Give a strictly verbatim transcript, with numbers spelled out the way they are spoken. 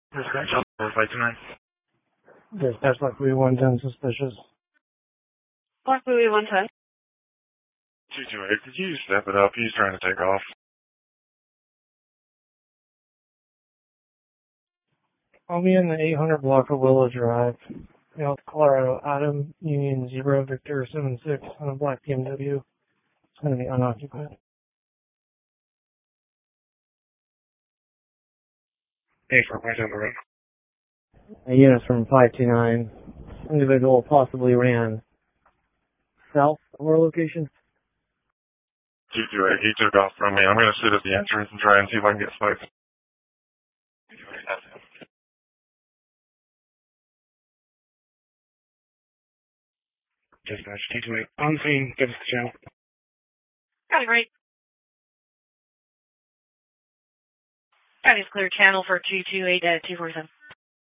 Dispatch, four five two nine. Dispatch Blackberry one ten suspicious. Blackberry one ten. two two eight, could you step it up? He's trying to take off. I'll be in the eight hundred block of Willow Drive, North Colorado, Adam, Union zero, Victor seven six on a black B M W. It's going to be unoccupied. Hey, for right on the road. A unit from five two nine. Individual possibly ran south of our location. two two eight, he took off from me. I'm going to sit at the entrance and try and see if I can get spiked. Dispatch, two two eight, on scene, give us the channel. Got it right. That is clear channel for two two eight at two forty-seven.